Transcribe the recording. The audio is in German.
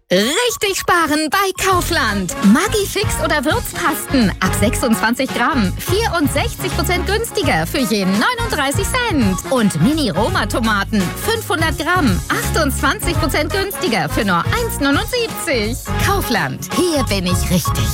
Richtig sparen bei Kaufland. Maggi-Fix oder Würzpasten ab 26 Gramm. 64% günstiger für je 39 Cent. Und Mini-Roma-Tomaten 500 Gramm. 28% günstiger für nur 1,79. Kaufland. Hier bin ich richtig.